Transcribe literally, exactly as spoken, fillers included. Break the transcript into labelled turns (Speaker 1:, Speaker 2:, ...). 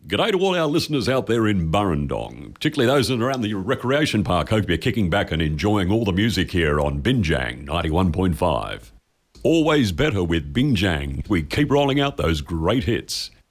Speaker 1: G'day to all our listeners out there in Burrendong, particularly those that are around the recreation park. Hope you're kicking back and enjoying all the music here on Binjang ninety-one point five. Always better with Binjang. We keep rolling out those great hits.